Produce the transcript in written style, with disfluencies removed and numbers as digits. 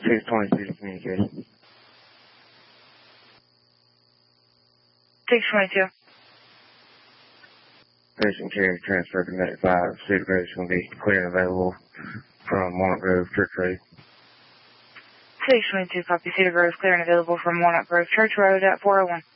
622 communication. 622. Patient carrier transferred to Medic 5. Cedar Grove is going to be clear and available from Walnut Grove Church Road. 622, copy. Cedar Grove clear and available from Walnut Grove Church Road at 401.